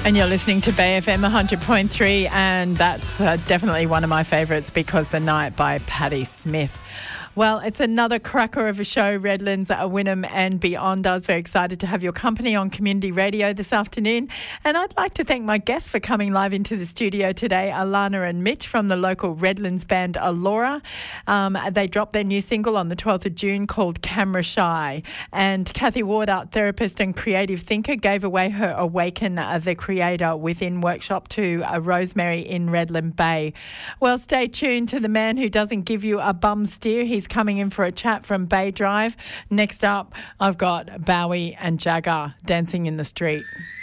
And you're listening to Bay FM 100.3, and that's definitely one of my favourites, Because the Night by Patti Smith. Well, it's another cracker of a show, Redlands, Wynnum and beyond. I was very excited to have your company on Community Radio this afternoon. And I'd like to thank my guests for coming live into the studio today, Alana and Mitch from the local Redlands band Alora. They dropped their new single on the 12th of June called Camera Shy. And Kathy Ward, art therapist and creative thinker, gave away her Awaken the Creator Within workshop to Rosemary in Redland Bay. Well, stay tuned to the man who doesn't give you a bum steer. He's coming in for a chat from Bay Drive. Next up, I've got Bowie and Jagger, Dancing in the Street.